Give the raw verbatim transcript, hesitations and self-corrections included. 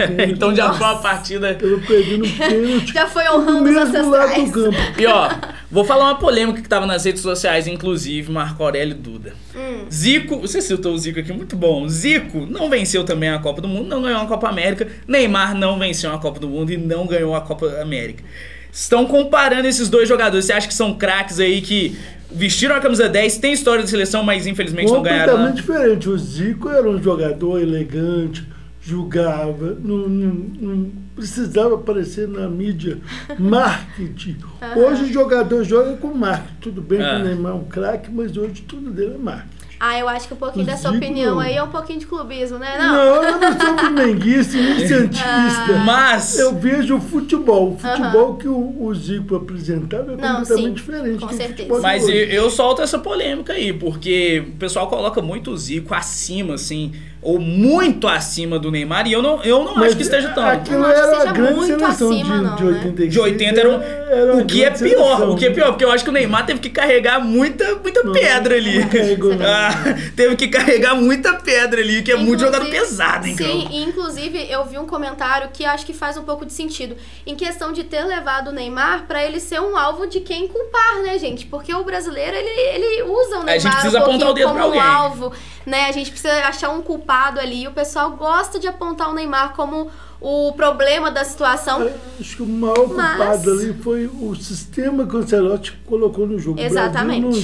pênalti. Então já foi uma partida... Eu perdi no pênalti. Já foi honrando os mesmo lado ancestrais. do campo. E ó, vou falar uma polêmica que tava nas redes sociais, inclusive, Marco Aurélio Duda. Hum. Zico, você citou o Zico aqui, muito bom. Zico não venceu também a Copa do Mundo, não ganhou a Copa América. Neymar não venceu a Copa do Mundo e não ganhou a Copa América. Estão comparando esses dois jogadores. Você acha que são craques aí que vestiram a camisa dez, tem história de seleção, mas infelizmente não ganharam? Completamente diferente. O Zico era um jogador elegante, julgava, não, não, não precisava aparecer na mídia. Marketing. Uhum. Hoje o jogador joga com marketing. Tudo bem que Ah. o Neymar é um craque, mas hoje tudo dele é marketing. Ah, eu acho que um pouquinho O dessa Zico opinião não. aí é um pouquinho de clubismo, né? Não, Não. eu não sou flamenguista nem cientista. Mas... Eu vejo o futebol. O futebol que o, o Zico apresentava é Não, completamente sim, diferente com do certeza. futebol de Mas hoje. eu, eu solto essa polêmica aí, porque o pessoal coloca muito o Zico acima, assim, ou muito acima do Neymar, e eu não, eu não Mas acho que esteja tanto. Aquilo Eu não acho que era a seja grande muito seleção acima, de, não, de né? oitenta e seis. De oitenta era, um, era a o que é grande pior, seleção. o que é pior, porque eu acho que o Neymar teve que carregar muita, muita Não, pedra ali. não carregou, não. Ah, teve que carregar muita pedra ali, que é muito Inclusive- jogador pesado, hein, Sim, campo. e inclusive eu vi um comentário que acho que faz um pouco de sentido. Em questão de ter levado o Neymar pra ele ser um alvo de quem culpar, né, gente? Porque o brasileiro, ele, ele usa o A gente Neymar precisa um apontar o pouquinho dedo pra como um alguém. alvo, né? A gente precisa achar um culpado ali. E o pessoal gosta de apontar o Neymar como o problema da situação. Acho que o maior Mas- culpado ali foi o sistema que o Ancelotti colocou no jogo. Exatamente. O Brasil